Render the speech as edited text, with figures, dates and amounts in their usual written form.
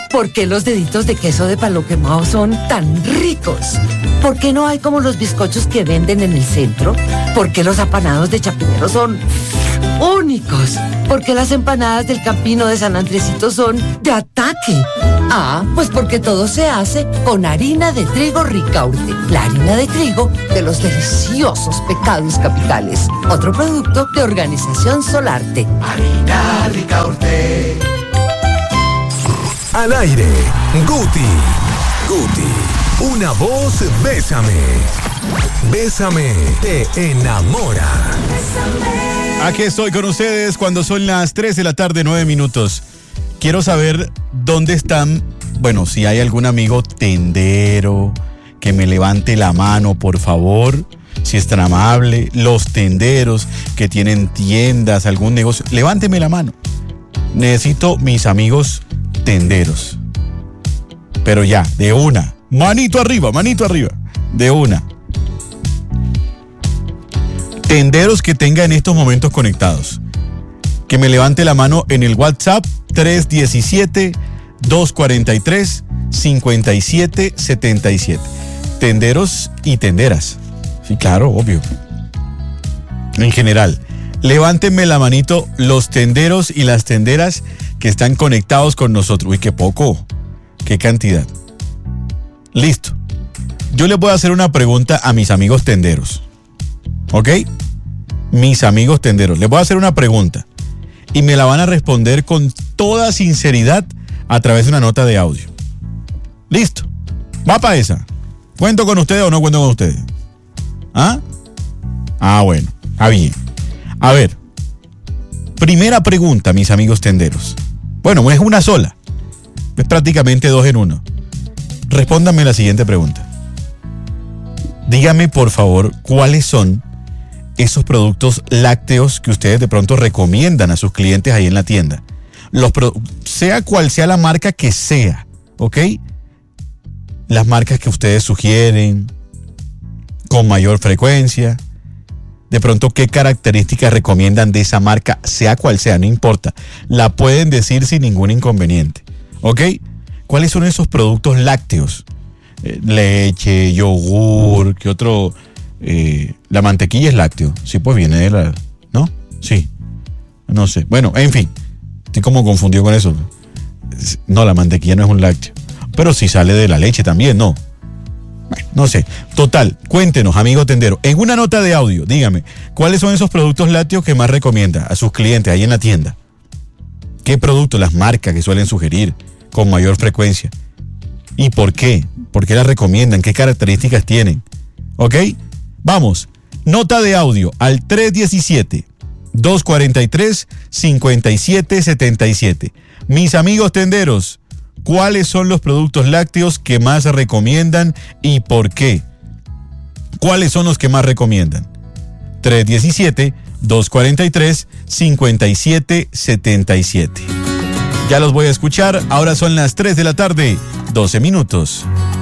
¿Por qué los deditos de queso de palo quemado son tan ricos? ¿Por qué no hay como los bizcochos que venden en el centro? ¿Por qué los apanados de Chapinero son únicos? ¿Por qué las empanadas del Campino de San Andresito son de ataque? Ah, pues porque todo se hace con harina de trigo Ricaurte, la harina de trigo de los deliciosos pecados capitales. Otro producto de Organización Solarte. Harina Ricaurte. Al aire, Guti. Una voz, bésame. Bésame, te enamora. Aquí estoy con ustedes cuando son las 3 de la tarde, 9 minutos. Quiero saber dónde están, bueno, si hay algún amigo tendero que me levante la mano, por favor. Si es tan amable, los tenderos que tienen tiendas, algún negocio, levánteme la mano. Necesito mis amigos tenderos. Pero ya, de una. Manito arriba, de una. Tenderos que tenga en estos momentos conectados. Que me levante la mano en el WhatsApp 317-243-5777. Tenderos y tenderas. Sí, claro, obvio. En general, levántenme la manito los tenderos y las tenderas que están conectados con nosotros. Uy, qué poco, qué cantidad. Listo. Yo les voy a hacer una pregunta a mis amigos tenderos. ¿Ok? Mis amigos tenderos. Les voy a hacer una pregunta y me la van a responder con toda sinceridad a través de una nota de audio. Listo. Va para esa. ¿Cuento con ustedes o no cuento con ustedes? ¿Ah? Ah, bueno. Ah, bien. A ver. Primera pregunta, mis amigos tenderos. Bueno, es una sola. Es prácticamente 2 en 1. Respóndanme la siguiente pregunta. Dígame, por favor, ¿cuáles son esos productos lácteos que ustedes de pronto recomiendan a sus clientes ahí en la tienda? Sea cual sea la marca que sea, ¿ok? Las marcas que ustedes sugieren con mayor frecuencia. De pronto, ¿qué características recomiendan de esa marca? Sea cual sea, no importa. La pueden decir sin ningún inconveniente, ¿ok? ¿Cuáles son esos productos lácteos? Leche, yogur, ¿qué otro? La mantequilla es lácteo. Sí, pues viene de la... ¿No? Sí. No sé. Bueno, en fin. Estoy como confundido con eso. No, la mantequilla no es un lácteo. Pero sí sale de la leche también, ¿no? Bueno, no sé. Total, cuéntenos, amigo tendero. En una nota de audio, dígame, ¿cuáles son esos productos lácteos que más recomienda a sus clientes ahí en la tienda? ¿Qué productos, las marcas que suelen sugerir con mayor frecuencia? ¿Y por qué? ¿Por qué las recomiendan? ¿Qué características tienen? ¿Ok? Vamos, nota de audio al 317-243-5777. Mis amigos tenderos, ¿cuáles son los productos lácteos que más recomiendan y por qué? ¿Cuáles son los que más recomiendan? 317-243-5777. Ya los voy a escuchar. Ahora son las 3 de la tarde, 12 minutos.